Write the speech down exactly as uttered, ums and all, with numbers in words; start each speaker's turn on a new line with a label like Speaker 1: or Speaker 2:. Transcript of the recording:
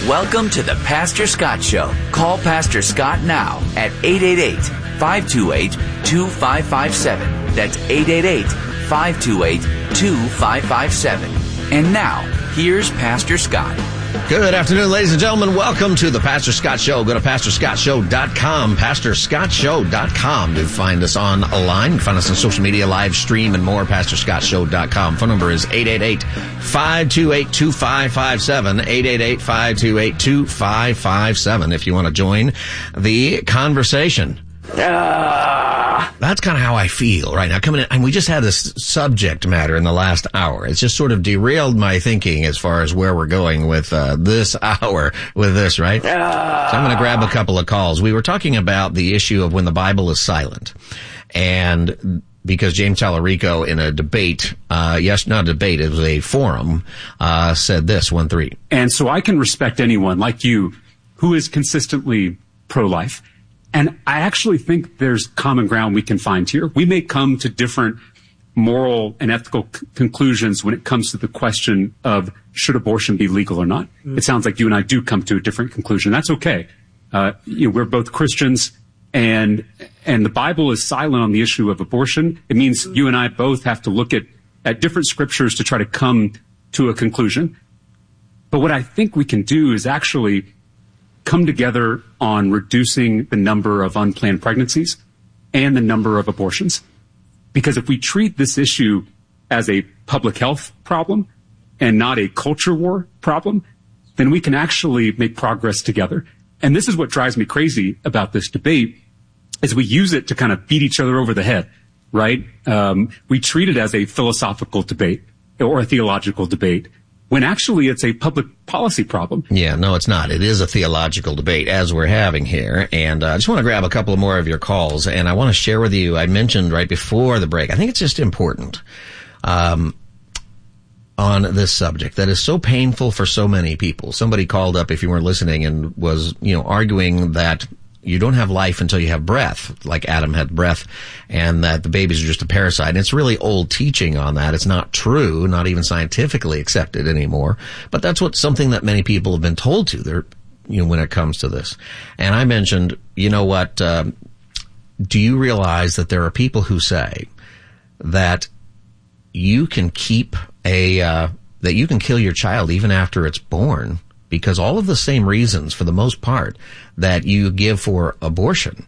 Speaker 1: Welcome to the Pastor Scott Show. Call Pastor Scott now at eight eight eight, five two eight, two five five seven. That's eight eight eight, five two eight, two five five seven. And now, here's Pastor Scott.
Speaker 2: Good afternoon, ladies and gentlemen. Welcome to the Pastor Scott Show. Go to pastor scott show dot com, pastor scott show dot com to find us online. You can find us on social media, live stream, and more, pastor scott show dot com. Phone number is eight eight eight, five two eight, two five five seven, eight eight eight, five two eight, two five five seven if you want to join the conversation. Ah. That's kind of how I feel right now. Coming in, and we just had this subject matter in the last hour. It's just sort of derailed my thinking as far as where we're going with uh, this hour with this, right? Ah. So I'm going to grab a couple of calls. We were talking about the issue of when the Bible is silent. And because James Tallarico in a debate, uh, yes, not a debate, it was a forum, uh, said this, one three.
Speaker 3: And so I can respect anyone like you who is consistently pro-life. And I actually think there's common ground we can find here. We may come to different moral and ethical c- conclusions when it comes to the question of should abortion be legal or not. Mm. It sounds like you and I do come to a different conclusion. That's okay. Uh, you know, we're both Christians, and and the Bible is silent on the issue of abortion. It means you and I both have to look at, at different scriptures to try to come to a conclusion. But what I think we can do is actually come together on reducing the number of unplanned pregnancies and the number of abortions. Because if we treat this issue as a public health problem and not a culture war problem, then we can actually make progress together. And this is what drives me crazy about this debate, is we use it to kind of beat each other over the head, right? Um, we treat it as a philosophical debate or a theological debate, when actually it's a public policy problem.
Speaker 2: Yeah, no, it's not. It is a theological debate, as we're having here. And uh, I just want to grab a couple more of your calls, and I want to share with you, I mentioned right before the break, I think it's just important um, on this subject that is so painful for so many people. Somebody called up, if you weren't listening, and was, you know, arguing that you don't have life until you have breath, like Adam had breath, and that the babies are just a parasite. And it's really old teaching on that. It's not true, not even scientifically accepted anymore. But that's what something that many people have been told to, they're, you know, when it comes to this. And I mentioned, you know what, um, do you realize that there are people who say that you can keep a, uh, that you can kill your child even after it's born, because all of the same reasons, for the most part, that you give for abortion